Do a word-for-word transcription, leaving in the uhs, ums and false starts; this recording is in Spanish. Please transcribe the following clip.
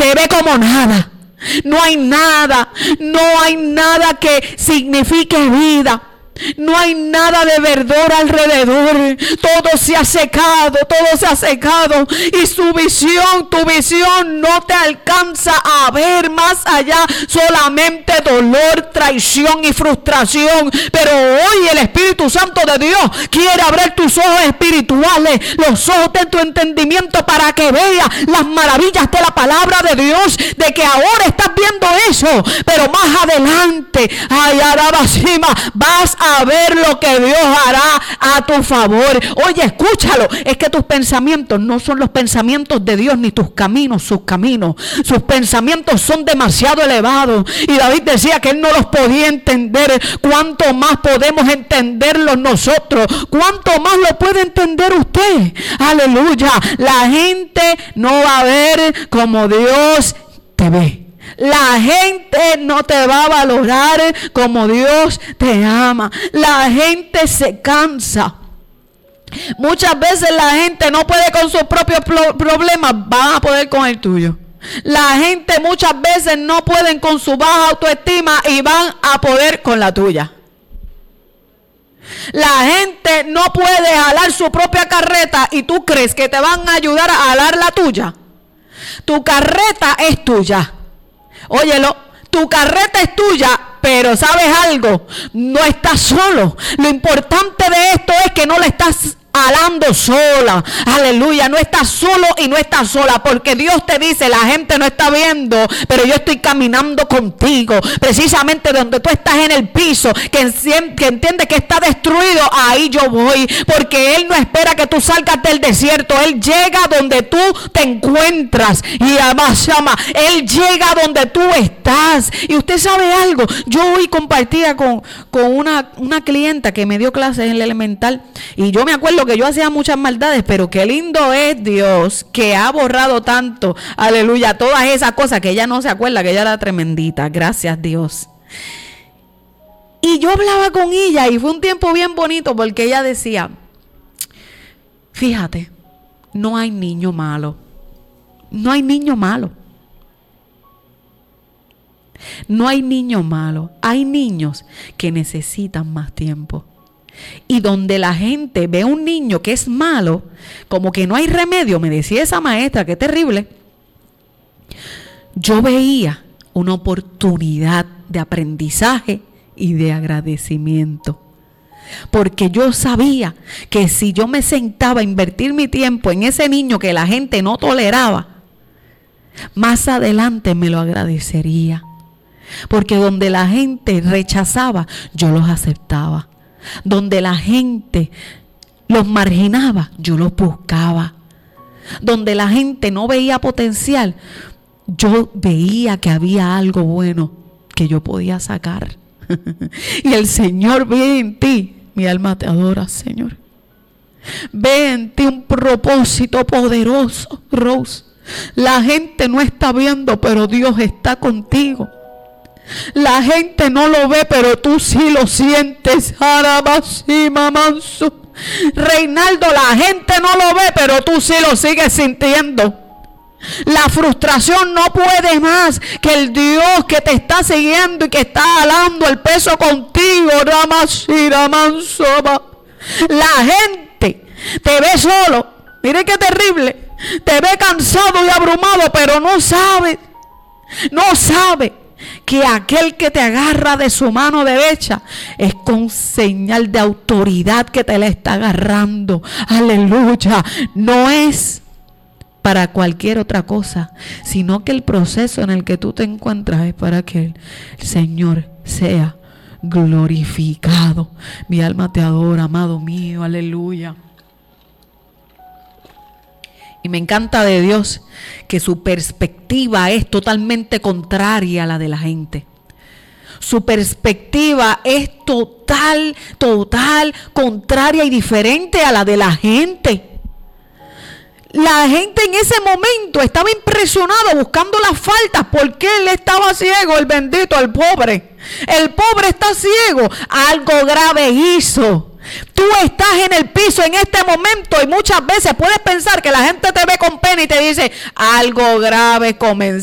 se ve como nada. No hay nada, no hay nada que signifique vida. No hay nada de verdor alrededor. Todo se ha secado, todo se ha secado. Y su visión, tu visión no te alcanza a ver más allá. Solamente dolor, traición y frustración. Pero hoy el Espíritu Santo de Dios quiere abrir tus ojos espirituales, los ojos de tu entendimiento, para que veas las maravillas de la palabra de Dios. De que ahora estás viendo eso, pero más adelante, ay, Arabasima, vas a ver lo que Dios hará a tu favor. Oye, escúchalo, es que tus pensamientos no son los pensamientos de Dios, ni tus caminos sus caminos. Sus pensamientos son demasiado elevados, y David decía que él no los podía entender. ¿Cuánto más podemos entenderlos nosotros? ¿Cuánto más lo puede entender usted? Aleluya. La gente no va a ver como Dios te ve. La gente no te va a valorar como Dios te ama. La gente se cansa. Muchas veces la gente no puede con sus propios problemas, van a poder con el tuyo. La gente muchas veces no pueden con su baja autoestima y van a poder con la tuya. La gente no puede jalar su propia carreta y tú crees que te van a ayudar a jalar la tuya. Tu carreta es tuya. Óyelo, tu carreta es tuya, pero ¿sabes algo? No estás solo. Lo importante de esto es que no le estás jalando sola. Aleluya, no estás solo y no estás sola, porque Dios te dice, la gente no está viendo, pero yo estoy caminando contigo. Precisamente donde tú estás en el piso, que, que entiende que está destruido, ahí yo voy, porque Él no espera que tú salgas del desierto. Él llega donde tú te encuentras, y además llama, Él llega donde tú estás. Y usted sabe algo, yo hoy compartía con, con una, una clienta que me dio clases en el elemental, y yo me acuerdo que yo hacía muchas maldades, pero qué lindo es Dios, que ha borrado tanto, aleluya, todas esas cosas que ella no se acuerda, que ella era tremendita, gracias Dios. Y yo hablaba con ella y fue un tiempo bien bonito, porque ella decía, fíjate, no hay niño malo, no hay niño malo, no hay niño malo, hay niños que necesitan más tiempo. Y donde la gente ve a un niño que es malo, como que no hay remedio, me decía esa maestra, qué terrible. Yo veía una oportunidad de aprendizaje y de agradecimiento, porque yo sabía que si yo me sentaba a invertir mi tiempo en ese niño que la gente no toleraba, más adelante me lo agradecería, porque donde la gente rechazaba, yo los aceptaba. Donde la gente los marginaba, yo los buscaba. Donde la gente no veía potencial, yo veía que había algo bueno que yo podía sacar. Y el Señor ve en ti, mi alma te adora, Señor. Ve en ti un propósito poderoso, Rose. La gente no está viendo, pero Dios está contigo. La gente no lo ve, pero tú sí lo sientes. Reinaldo, la gente no lo ve, pero tú sí lo sigues sintiendo. La frustración no puede más que el Dios que te está siguiendo y que está jalando el peso contigo. La gente te ve solo. Mire qué terrible. Te ve cansado y abrumado, pero no sabe, no sabe que aquel que te agarra de su mano derecha es con señal de autoridad que te la está agarrando. Aleluya. No es para cualquier otra cosa, sino que el proceso en el que tú te encuentras es para que el Señor sea glorificado. Mi alma te adora, amado mío. Aleluya. Y me encanta de Dios que su perspectiva es totalmente contraria a la de la gente. Su perspectiva es total, total, contraria y diferente a la de la gente. La gente en ese momento estaba impresionada buscando las faltas. ¿Por qué él estaba ciego, el bendito, el pobre? El pobre está ciego. Algo grave hizo. Tú estás en el piso en este momento y muchas veces puedes pensar que la gente te ve con pena y te dice, algo grave comenzó.